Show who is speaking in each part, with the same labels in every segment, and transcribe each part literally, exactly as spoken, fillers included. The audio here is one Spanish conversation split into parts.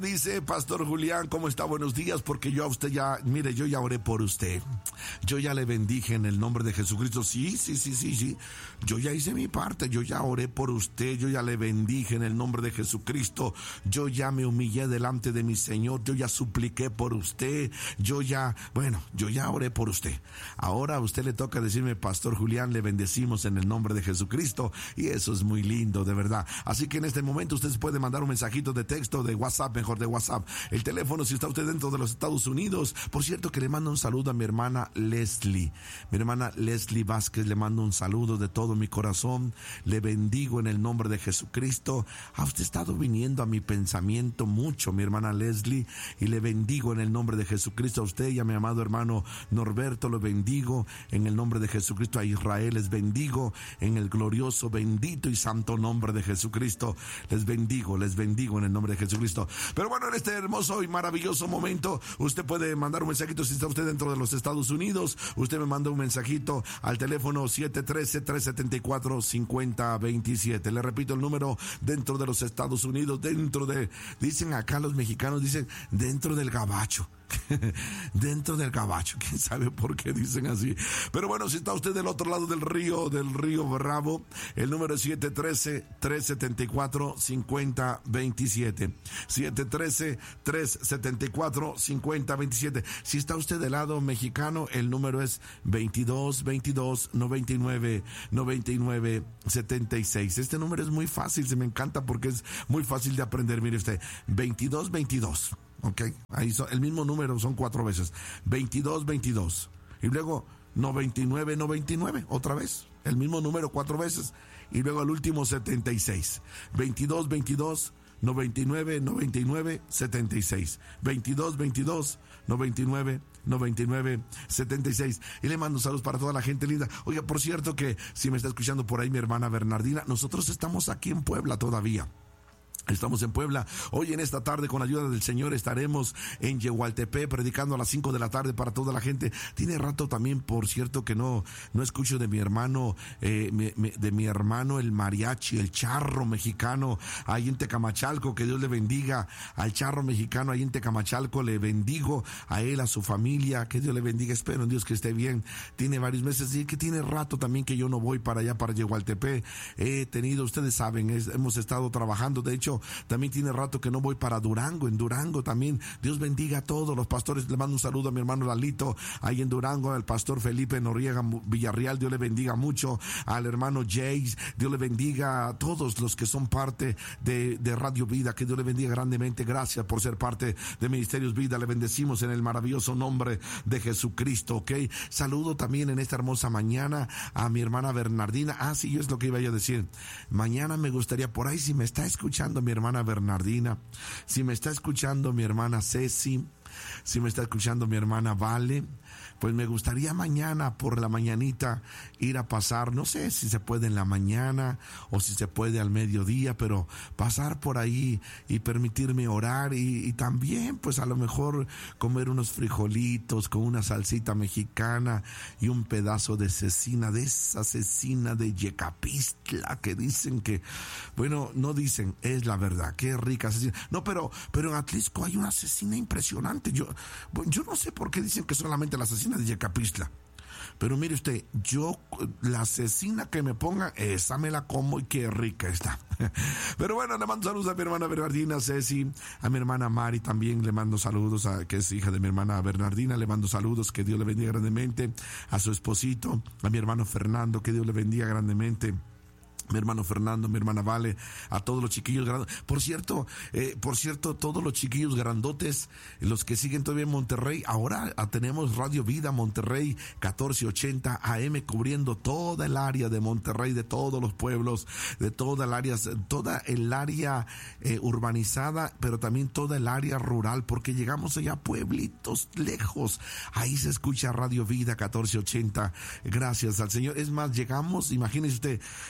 Speaker 1: Dice Pastor Julián, ¿cómo está? Buenos días, porque yo a usted ya, mire, yo ya oré por usted. Yo ya le bendije en el nombre de Jesucristo. Sí, sí, sí, sí, sí. Yo ya hice mi parte, yo ya oré por usted, yo ya le bendije en el nombre de Jesucristo. Yo ya me humillé delante de mi Señor, yo ya supliqué por usted, yo ya, bueno, yo ya oré por usted. Ahora a usted le toca decirme, Pastor Julián, le bendecimos en el nombre de Jesucristo, y eso es muy lindo, de verdad. Así que en este momento usted puede mandar un mensajito de texto, de WhatsApp, mejor de WhatsApp. El teléfono, si está usted dentro de los Estados Unidos. Por cierto, que le mando un saludo a mi hermana Leslie. Mi hermana Leslie Vázquez, le mando un saludo de todo mi corazón. Le bendigo en el nombre de Jesucristo. Ha usted estado viniendo a mi pensamiento mucho, mi hermana Leslie, y le bendigo en el nombre de Jesucristo. A usted y a mi amado hermano Norberto, lo bendigo en el nombre de Jesucristo. A Israel les bendigo en el glorioso, bendito y santo nombre de Jesucristo. Les bendigo, les bendigo en el nombre de Jesucristo. Pero bueno, en este hermoso y maravilloso momento, usted puede mandar un mensajito si está usted dentro de los Estados Unidos. Usted me manda un mensajito al teléfono siete uno tres, tres siete cuatro, cinco cero dos siete. Le repito el número dentro de los Estados Unidos, dentro de, dicen acá los mexicanos, dicen dentro del gabacho. Dentro del gabacho, quién sabe por qué dicen así. Pero bueno, si está usted del otro lado del río, del río Bravo, el número es siete uno tres, tres siete cuatro, cinco cero dos siete. siete uno tres, tres siete cuatro, cinco cero dos siete. Si está usted del lado mexicano, el número es veintidós, veintidós, noventa y nueve, noventa y nueve, setenta y seis. Este número es muy fácil, se me encanta porque es muy fácil de aprender. Mire usted, veintidós, veintidós. Ok, ahí son, el mismo número son cuatro veces, veintidós, veintidós, y luego noventa y nueve, noventa y nueve, otra vez, el mismo número cuatro veces, y luego el último setenta y seis, veintidós, veintidós, noventa y nueve, noventa y nueve, setenta y seis, veintidós, veintidós, noventa y nueve, noventa y nueve, setenta y seis. Y le mando saludos para toda la gente linda. Oiga, por cierto que si me está escuchando por ahí mi hermana Bernardina, nosotros estamos aquí en Puebla todavía. Estamos en Puebla. Hoy en esta tarde, con la ayuda del Señor, estaremos en Yehualtepec predicando a las cinco de la tarde para toda la gente. Tiene rato también, por cierto, que no no escucho de mi hermano, eh, me, me, de mi hermano el mariachi, el charro mexicano, ahí en Tecamachalco. Que Dios le bendiga al charro mexicano ahí en Tecamachalco. Le bendigo a él, a su familia. Que Dios le bendiga. Espero en Dios que esté bien. Tiene varios meses y que tiene rato también que yo no voy para allá, para Yehualtepec. He tenido, ustedes saben, es, hemos estado trabajando. De hecho, también tiene rato que no voy para Durango. En Durango también, Dios bendiga a todos los pastores. Le mando un saludo a mi hermano Lalito, ahí en Durango, al pastor Felipe Noriega Villarreal, Dios le bendiga mucho, al hermano Jace, Dios le bendiga a todos los que son parte de, de Radio Vida, que Dios le bendiga grandemente. Gracias por ser parte de Ministerios Vida, le bendecimos en el maravilloso nombre de Jesucristo, ok. Saludo también en esta hermosa mañana a mi hermana Bernardina. Ah, sí, es lo que iba yo a decir. Mañana me gustaría, por ahí, si me está escuchando mi hermana Bernardina, si me está escuchando mi hermana Ceci, si me está escuchando mi hermana Vale, pues me gustaría mañana por la mañanita ir a pasar, no sé si se puede en la mañana o si se puede al mediodía, pero pasar por ahí y permitirme orar y, y también pues a lo mejor comer unos frijolitos con una salsita mexicana y un pedazo de cecina, de esa cecina de Yecapistla que dicen que, bueno, no dicen, es la verdad, qué rica cecina. No, pero, pero en Atlisco hay una cecina impresionante. Yo, yo no sé por qué dicen que solamente la cecina de Yecapistla. Pero mire usted, yo, la cecina que me ponga, esa me la como y qué rica está. Pero bueno, le mando saludos a mi hermana Bernardina, Ceci, a mi hermana Mari también le mando saludos, a, que es hija de mi hermana Bernardina, le mando saludos, que Dios le bendiga grandemente, a su esposito, a mi hermano Fernando, que Dios le bendiga grandemente. Mi hermano Fernando, mi hermana Vale, a todos los chiquillos grandotes. Por cierto, eh, por cierto, todos los chiquillos grandotes, los que siguen todavía en Monterrey, ahora tenemos Radio Vida Monterrey catorce ochenta A M cubriendo toda el área de Monterrey, de todos los pueblos, de toda el área, toda el área eh, urbanizada, pero también toda el área rural, porque llegamos allá a pueblitos lejos. Ahí se escucha Radio Vida catorce ochenta. Gracias al Señor. Es más, llegamos, imagínese usted, si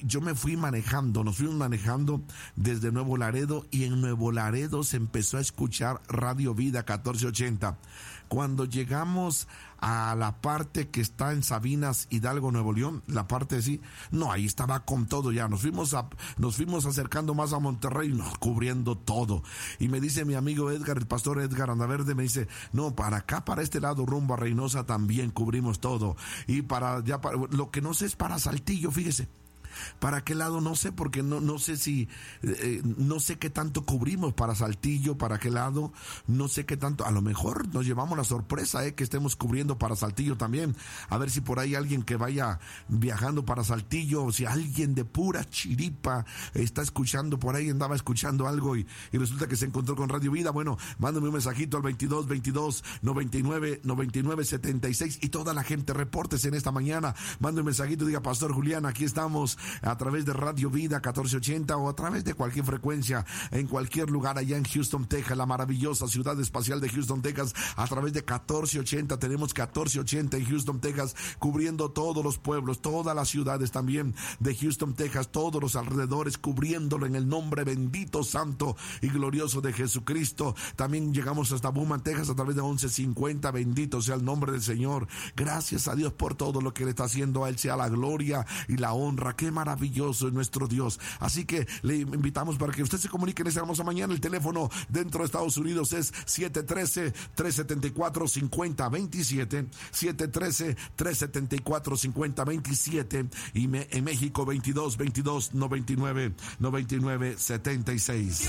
Speaker 1: yo me fui manejando, nos fuimos manejando desde Nuevo Laredo y en Nuevo Laredo se empezó a escuchar Radio Vida catorce ochenta. Cuando llegamos a la parte que está en Sabinas, Hidalgo, Nuevo León, la parte así, no, ahí estaba con todo ya, nos fuimos a, nos fuimos acercando más a Monterrey, no, cubriendo todo. Y me dice mi amigo Edgar, el pastor Edgar Andaverde, me dice, no, para acá, para este lado, rumbo a Reynosa, también cubrimos todo. Y para ya, para, lo que no sé es para Saltillo, fíjese. ¿Para qué lado? No sé, porque no, no sé si, eh, no sé qué tanto cubrimos para Saltillo, para qué lado, no sé qué tanto, a lo mejor nos llevamos la sorpresa, eh, que estemos cubriendo para Saltillo también, a ver si por ahí alguien que vaya viajando para Saltillo, o si alguien de pura chiripa está escuchando, por ahí andaba escuchando algo y, y resulta que se encontró con Radio Vida, bueno, mándame un mensajito al veintidós, veintidós, noventa y nueve, noventa y nueve, setenta y seis y toda la gente repórtese en esta mañana, mande un mensajito, diga, Pastor Julián, aquí estamos, a través de Radio Vida catorce ochenta o a través de cualquier frecuencia en cualquier lugar allá en Houston, Texas, la maravillosa ciudad espacial de Houston, Texas, a través de catorce ochenta, tenemos catorce ochenta en Houston, Texas, cubriendo todos los pueblos, todas las ciudades también de Houston, Texas, todos los alrededores, cubriéndolo en el nombre bendito, santo y glorioso de Jesucristo. También llegamos hasta Beaumont, Texas, a través de once cincuenta, bendito sea el nombre del Señor. Gracias a Dios por todo lo que le está haciendo, a Él sea la gloria y la honra. Qué maravilloso es nuestro Dios. Así que le invitamos para que usted se comunique en esta hermosa mañana. El teléfono dentro de Estados Unidos es siete uno tres, tres siete cuatro, cinco cero dos siete, siete uno tres, tres siete cuatro, cinco cero dos siete y me, en México veintidós, veintidós, noventa y nueve, noventa y nueve, setenta y seis.